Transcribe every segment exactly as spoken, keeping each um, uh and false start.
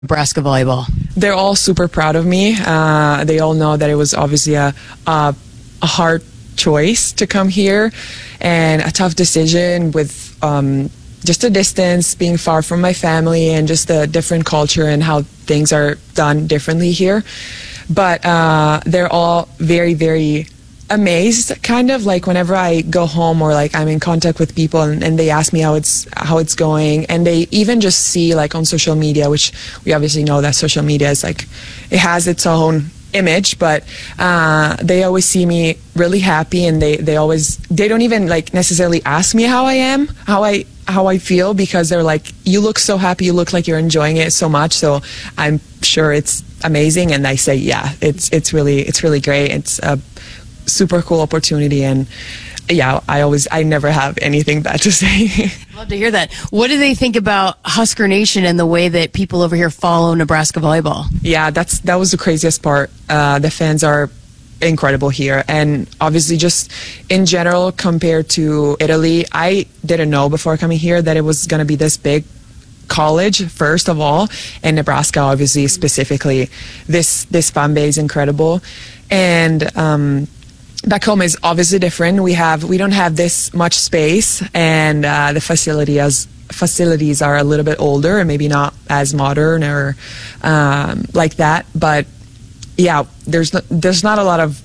Nebraska volleyball? They're all super proud of me. Uh, they all know that it was obviously a, a, a hard choice to come here and a tough decision with um, just the distance, being far from my family, and just the different culture and how things are done differently here. But uh, they're all very, very amazed, kind of like whenever I go home or like I'm in contact with people and, and they ask me how it's how it's going, and they even just see like on social media, which we obviously know that social media is like, it has its own image, but uh, they always see me really happy, and they, they always, they don't even like necessarily ask me how I am, how I how I feel, because they're like, you look so happy, you look like you're enjoying it so much, so I'm sure it's amazing. And I say, yeah, it's it's really it's really great. It's a super cool opportunity, and yeah, I always I never have anything bad to say. Love to hear that. What do they think about Husker Nation and the way that people over here follow Nebraska volleyball? Yeah, that's that was the craziest part. Uh, the fans are incredible here, and obviously just in general compared to Italy, I didn't know before coming here that it was going to be this big college, first of all, and Nebraska obviously specifically. This this fan base is incredible, and um, back home is obviously different. We have we don't have this much space, and uh, the facility as facilities are a little bit older and maybe not as modern or um, like that. But yeah, there's no, there's not a lot of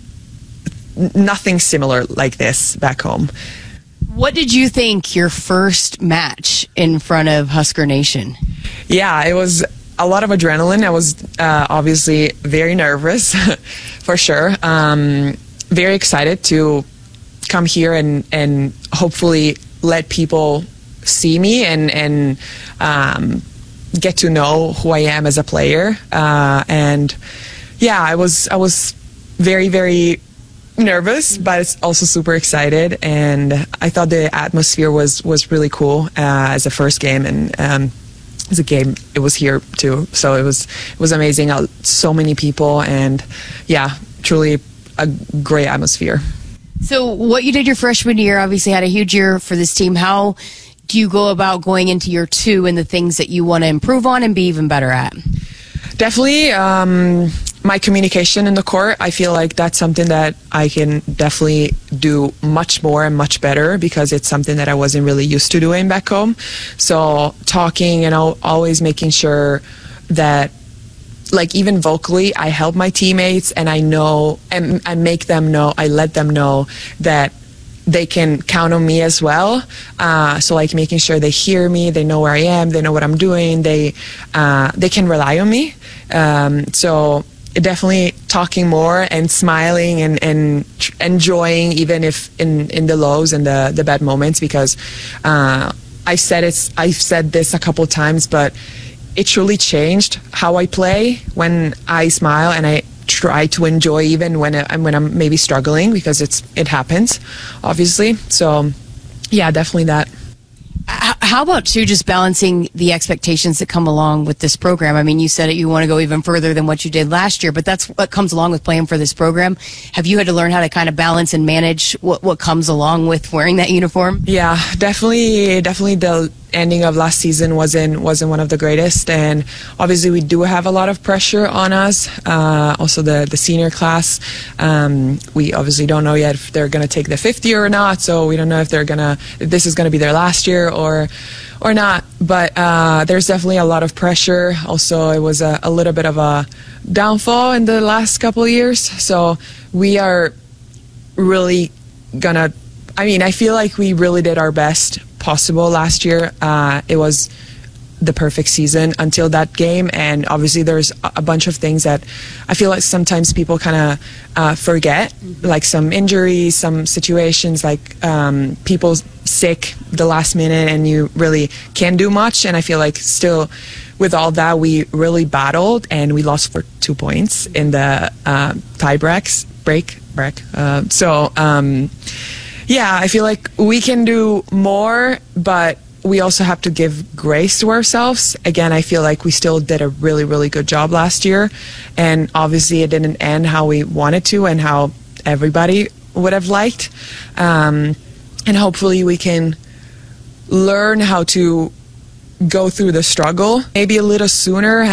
nothing similar like this back home. What did you think your first match in front of Husker Nation? Yeah, it was a lot of adrenaline. I was uh, obviously very nervous, for sure. Um, very excited to come here and, and hopefully let people see me and, and um, get to know who I am as a player. Uh, and yeah, I was I was very, very nervous, but it's also super excited, and I thought the atmosphere was was really cool uh, as a first game, and um, as a game it was here too, so it was it was amazing. Uh, so many people, and yeah, truly a great atmosphere. So what you did your freshman year obviously had a huge year for this team. How do you go about going into year two and the things that you want to improve on and be even better at? Definitely um, my communication in the court. I feel like that's something that I can definitely do much more and much better, because it's something that I wasn't really used to doing back home. So talking and always making sure that, like, even vocally, I help my teammates, and I know and I make them know, I let them know that they can count on me as well. Uh, so like making sure they hear me, they know where I am, they know what I'm doing, they uh, they can rely on me. Um, so definitely talking more and smiling and, and enjoying, even if in, in the lows and the, the bad moments, because uh, I said it's I've said this a couple times, but it truly changed how I play when I smile and I try to enjoy, even when I, when I'm maybe struggling, because it's it happens, obviously. So yeah, definitely that. How about too just balancing the expectations that come along with this program? I mean, you said it, you want to go even further than what you did last year, but that's what comes along with playing for this program. Have you had to learn how to kind of balance and manage what what comes along with wearing that uniform? Yeah, definitely, definitely the ending of last season wasn't wasn't one of the greatest, and obviously we do have a lot of pressure on us. Uh, also the the senior class, um, we obviously don't know yet if they're going to take the fifth year or not, so we don't know if they're gonna if this is going to be their last year or or not. But uh, there's definitely a lot of pressure. Also, it was a, a little bit of a downfall in the last couple of years, so we are really gonna I mean I feel like we really did our best possible last year. Uh, it was the perfect season until that game, and obviously there's a bunch of things that I feel like sometimes people kind of uh, forget, mm-hmm. like some injuries, some situations, like um, people sick the last minute, and you really can't do much. And I feel like still with all that, we really battled, and we lost for two points in the uh, tie breaks, break, break. Uh, so um, yeah, I feel like we can do more, but we also have to give grace to ourselves. Again, I feel like we still did a really, really good job last year, and obviously it didn't end how we wanted to and how everybody would have liked. Um, and hopefully we can learn how to go through the struggle maybe a little sooner,